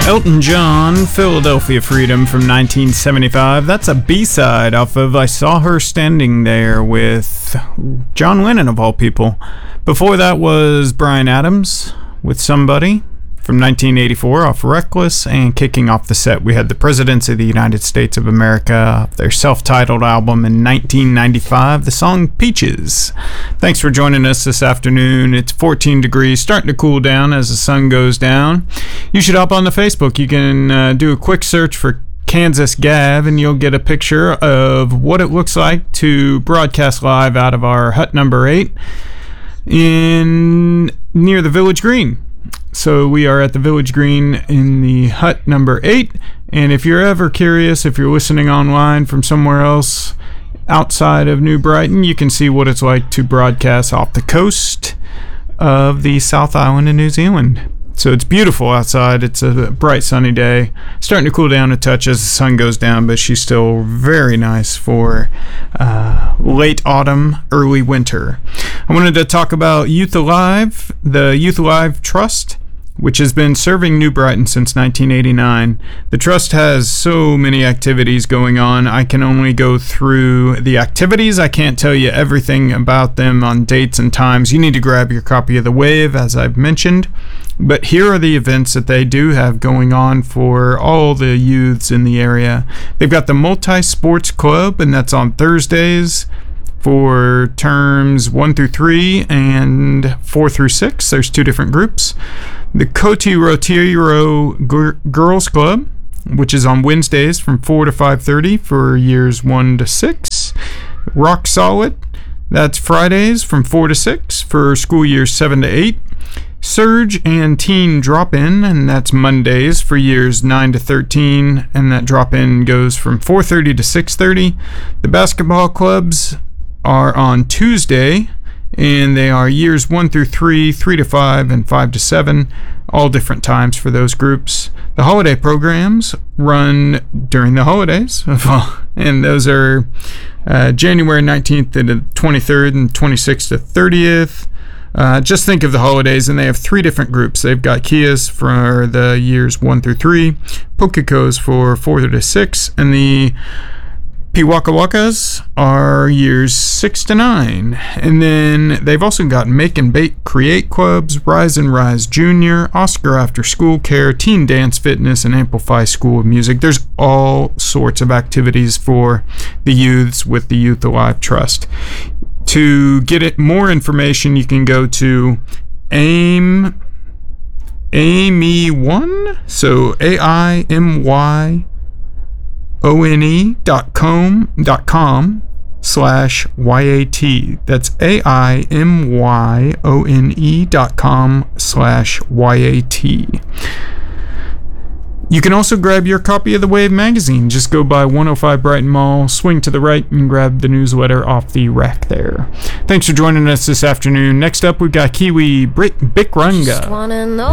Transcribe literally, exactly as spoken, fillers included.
Elton John, Philadelphia Freedom from nineteen seventy-five. That's a B-side off of I Saw Her Standing There with John Lennon, of all people. Before that was Bryan Adams with Somebody from nineteen eighty-four off Reckless. And kicking off the set, we had the Presidents of the United States of America, their self-titled album in nineteen ninety-five, the song Peaches. Thanks for joining us this afternoon. It's fourteen degrees, starting to cool down as the sun goes down. You should hop on the Facebook. You can uh, do a quick search for Kansas Gav, and you'll get a picture of what it looks like to broadcast live out of our hut number eight in near the Village Green. So we are at the Village Green in the hut number eight, and if you're ever curious, if you're listening online from somewhere else outside of New Brighton, you can see what it's like to broadcast off the coast of the South Island of New Zealand. So it's beautiful outside. It's a bright sunny day, starting to cool down a touch as the sun goes down, but she's still very nice for uh, late autumn, early winter. I wanted to talk about Youth Alive, the Youth Alive Trust, which has been serving New Brighton since nineteen eighty-nine. The Trust has so many activities going on. I can only go through the activities. I can't tell you everything about them on dates and times. You need to grab your copy of The Wave, as I've mentioned. But here are the events that they do have going on for all the youths in the area. They've got the Multi-Sports Club, and that's on Thursdays for terms one through three and four through six. There's two different groups. The Koti Rotiro G- Girls Club, which is on Wednesdays from four to five thirty for years one to six. Rock Solid, that's Fridays from four to six for school years seven to eight. Surge and Teen Drop-In, and that's Mondays for years nine to thirteen, and that drop-in goes from four thirty to six thirty. The basketball clubs are on Tuesday, and they are years one through three, three to five, and five to seven, all different times for those groups. The holiday programs run during the holidays, and those are uh, January nineteenth to the twenty-third and twenty-sixth to thirtieth. Uh, just think of the holidays, and they have three different groups. They've got Kias for the years one through three, Pokekos for four to six, and the Piwakawakas are years six to nine. And then they've also got Make and Bake Create Clubs, Rise and Rise Junior, Oscar After School Care, Teen Dance Fitness, and Amplify School of Music. There's all sorts of activities for the youths with the Youth Alive Trust. To get it more information, you can go to AIM, AIMY one, so A I M Y O N E dot com dot com slash Y A T. That's A I M Y O N E dot com slash Y A T. You can also grab your copy of The Wave magazine. Just go by one oh five Brighton Mall, swing to the right, and grab the newsletter off the rack there. Thanks for joining us this afternoon. Next up, we've got Kiwi Bikranga.